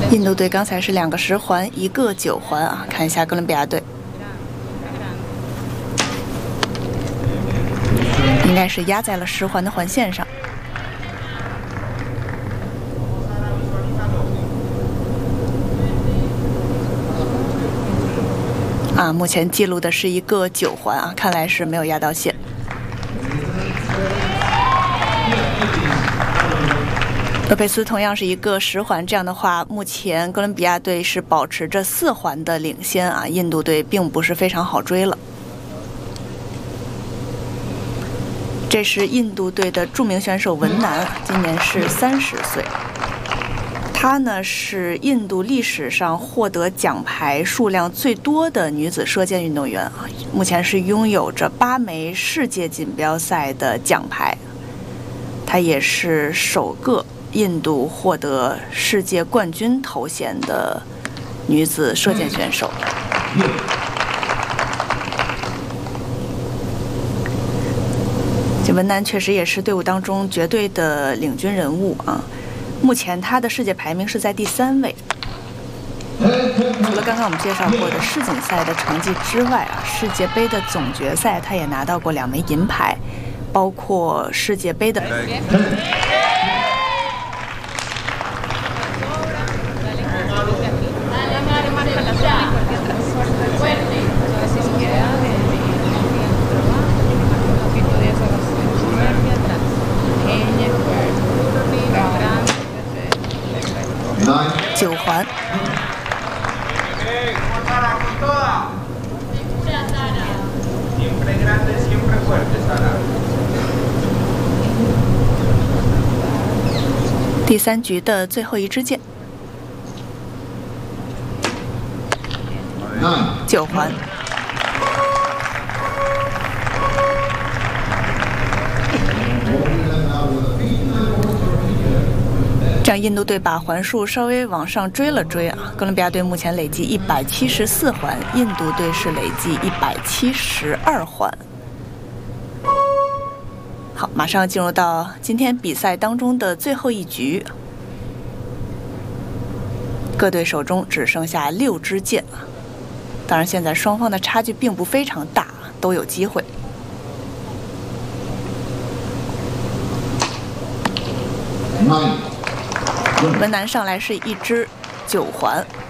印度队刚才是2个10环，1个9环啊，看一下哥伦比亚队，应该是压在了10环的环线上。啊，目前记录的是1个9环啊，看来是没有压到线。勒佩斯同样是1个10环，这样的话，目前哥伦比亚队是保持着4环的领先啊，印度队并不是非常好追了。这是印度队的著名选手文南，今年是30岁。她呢是印度历史上获得奖牌数量最多的女子射箭运动员啊，目前是拥有着8枚世界锦标赛的奖牌。她也是首个印度获得世界冠军头衔的女子射箭选手。这文南确实也是队伍当中绝对的领军人物啊。目前她的世界排名是在第3位。除了刚刚我们介绍过的世锦赛的成绩之外啊，世界杯的总决赛她也拿到过2枚银牌，包括世界杯的。9环。第3局的最后一支箭。9环。这样印度队把环数稍微往上追了追啊，哥伦比亚队目前累计174环，印度队是累计172环。好，马上进入到今天比赛当中的最后一局，各队手中只剩下6支箭啊。当然，现在双方的差距并不非常大，都有机会。文南上来是1支9环。